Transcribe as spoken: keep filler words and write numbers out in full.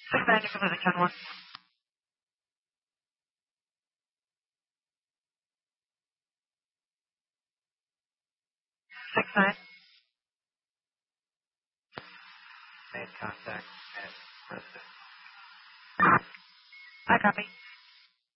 six nine, you can lose ten one. six nine. Made contact at resident. I copy.